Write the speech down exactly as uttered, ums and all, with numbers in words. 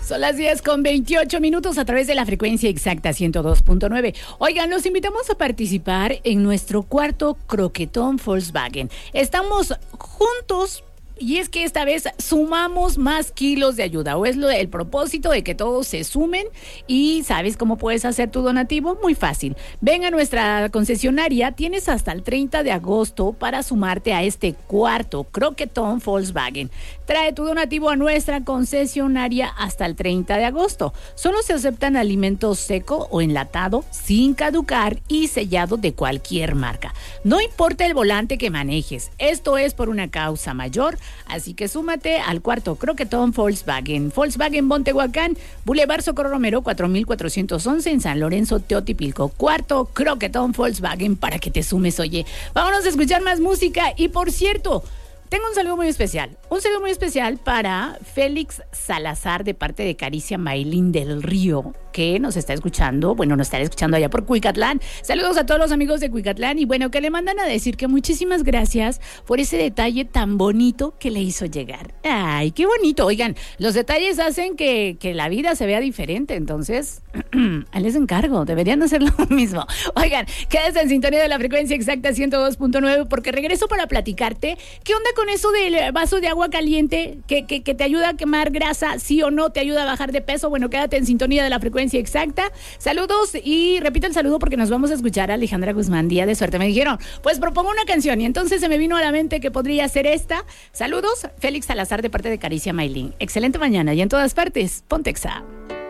Son las diez con veintiocho minutos a través de la frecuencia exacta ciento dos punto nueve. Oigan, los invitamos a participar en nuestro cuarto croquetón Volkswagen. Estamos juntos. Y es que esta vez sumamos más kilos de ayuda, o es lo el propósito de que todos se sumen. Y ¿sabes cómo puedes hacer tu donativo? Muy fácil. Ven a nuestra concesionaria, tienes hasta el treinta de agosto para sumarte a este cuarto croquetón Volkswagen. Trae tu donativo a nuestra concesionaria hasta el treinta de agosto. Solo se aceptan alimentos seco o enlatado, sin caducar y sellado de cualquier marca. No importa el volante que manejes, esto es por una causa mayor. Así que súmate al cuarto croquetón Volkswagen. Volkswagen Montehuacán, Boulevard Socorro Romero cuatro mil cuatrocientos once en San Lorenzo, Teotipilco. Cuarto croquetón Volkswagen para que te sumes, oye. Vámonos a escuchar más música. Y por cierto, tengo un saludo muy especial. Un saludo muy especial para Félix Salazar de parte de Caricia Maylin del Río, que nos está escuchando, bueno, nos estará escuchando allá por Cuicatlán. Saludos a todos los amigos de Cuicatlán y bueno, que le mandan a decir que muchísimas gracias por ese detalle tan bonito que le hizo llegar. Ay, qué bonito. Oigan, los detalles hacen que, que la vida se vea diferente, entonces, ahí les encargo, deberían hacer lo mismo. Oigan, quédate en sintonía de la frecuencia exacta ciento dos punto nueve porque regreso para platicarte qué onda con eso del vaso de agua caliente que, que, que te ayuda a quemar grasa, sí o no, te ayuda a bajar de peso. Bueno, quédate en sintonía de la frecuencia exacta. Saludos y repito el saludo porque nos vamos a escuchar a Alejandra Guzmán. Día de suerte. Me dijeron, pues propongo una canción y entonces se me vino a la mente que podría ser esta. Saludos, Félix Salazar de parte de Caricia Maylin. Excelente mañana y en todas partes, Pontexa.